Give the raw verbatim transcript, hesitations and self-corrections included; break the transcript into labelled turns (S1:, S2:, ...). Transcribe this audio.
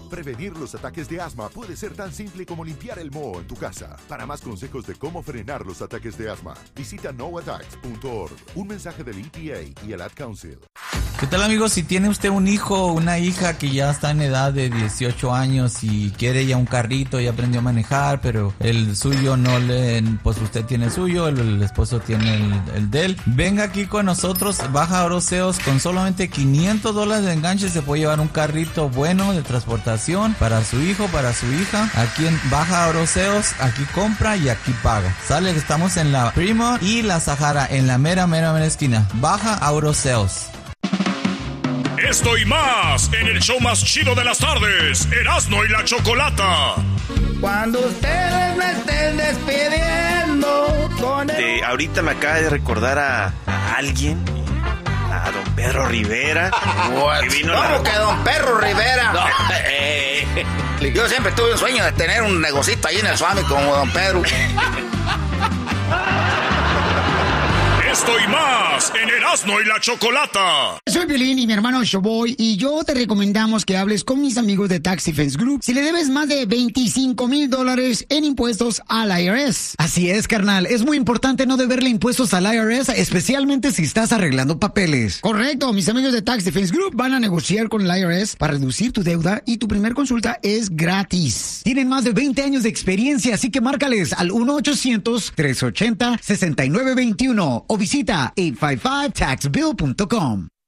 S1: Prevenir los ataques de asma puede ser tan simple como limpiar el moho en tu casa. Para más consejos de cómo frenar los ataques de asma, visita no attacks punto org. Un mensaje del E P A y el Ad Council.
S2: ¿Qué tal, amigos? Si tiene usted un hijo o una hija que ya está en edad de dieciocho años y quiere ya un carrito y aprendió a manejar, pero el suyo no le... Pues usted tiene el suyo, el, el esposo tiene el, el de él. Venga aquí con nosotros, Baja Oroseos, con solamente quinientos dólares de enganche se puede llevar un carrito bueno de transportación para su hijo, para su hija. Aquí en Baja Oroseos, aquí compra y aquí paga. Sale, estamos en la Prima y la Sahara, en la mera, mera, mera esquina. Baja Oroseos.
S3: Esto y más en el show más chido de las tardes, Erasmo y la Chocolata.
S4: Cuando ustedes me estén despidiendo con el...
S5: De, ahorita me acaba de recordar a, a alguien, a don Pedro Rivera.
S4: Que vino ¿Cómo la... que don Pedro Rivera? No, eh, yo siempre tuve un sueño de tener un negocito ahí en el Swami como don Pedro.
S3: Esto y más en Erasmo y la Chocolata.
S6: Soy Piolín y mi hermano Showboy, y yo te recomendamos que hables con mis amigos de Tax Defense Group si le debes más de veinticinco mil dólares en impuestos al I R S.
S7: Así es, carnal. Es muy importante no deberle impuestos al I R S, especialmente si estás arreglando papeles.
S6: Correcto. Mis amigos de Tax Defense Group van a negociar con el I R S para reducir tu deuda, y tu primer consulta es gratis.
S7: Tienen más de veinte años de experiencia, así que márcales al uno ochocientos, tres ochenta, sesenta y nueve veintiuno o visita ocho cinco cinco tax bill punto com.